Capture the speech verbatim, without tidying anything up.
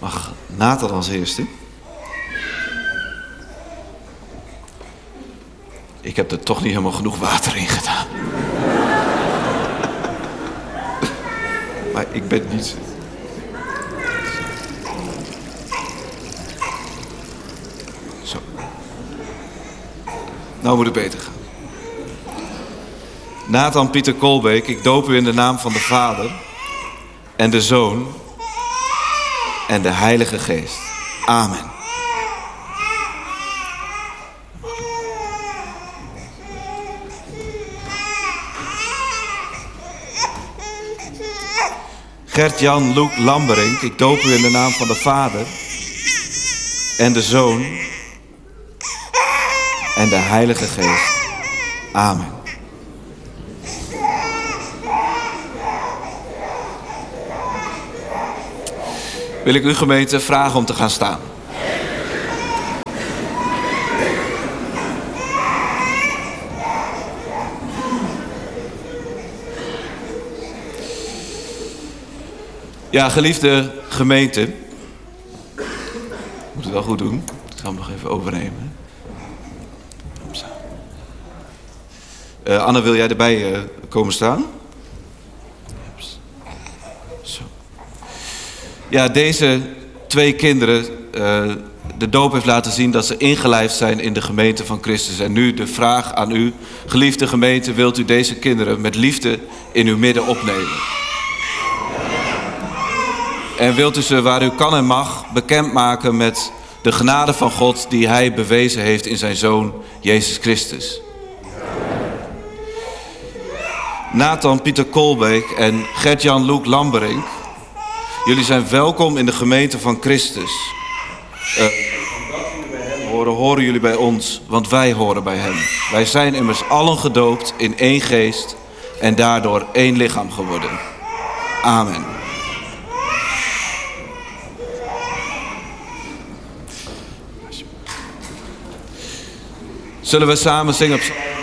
Mag Nathan als eerste? Ik heb er toch niet helemaal genoeg water in gedaan. Maar ik ben niet... Zo. Nou moet het beter gaan. Nathan Pieter Kolbeek, ik doop u in de naam van de Vader en de Zoon en de Heilige Geest. Amen. Gert-Jan Loek Lamberink, ik doop u in de naam van de Vader en de Zoon en de Heilige Geest. Amen. Wil ik uw gemeente vragen om te gaan staan. Ja, geliefde gemeente. Ik moet het wel goed doen. Ik zal hem nog even overnemen. Uh, Anne, wil jij erbij uh, komen staan? Zo. Ja, deze twee kinderen, uh, de doop heeft laten zien dat ze ingelijfd zijn in de gemeente van Christus. En nu de vraag aan u, geliefde gemeente, wilt u deze kinderen met liefde in uw midden opnemen? En wilt u ze waar u kan en mag bekendmaken met de genade van God die hij bewezen heeft in zijn Zoon Jezus Christus? Nathan Pieter Kolbeek en Gert-Jan Loek Lamberink, jullie zijn welkom in de gemeente van Christus. Uh, horen, horen jullie bij ons, want wij horen bij hem. Wij zijn immers allen gedoopt in één geest en daardoor één lichaam geworden. Amen. Zullen we samen zingen op